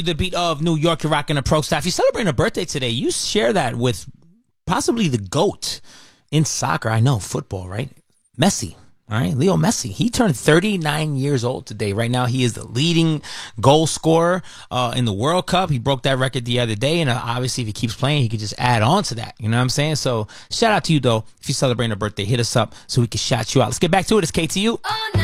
The beat of New York, you're rocking the pro staff. You're celebrating a birthday today. You share that with possibly the GOAT in soccer. I know, football, right? Messi, all right? Leo Messi. He turned 39 years old today. Right now, he is the leading goal scorer in the World Cup. He broke that record the other day, and obviously, if he keeps playing, he could just add on to that. You know what I'm saying? So, shout out to you, though. If you're celebrating a birthday, hit us up so we can shout you out. Let's get back to it. It's KTU. Oh, no.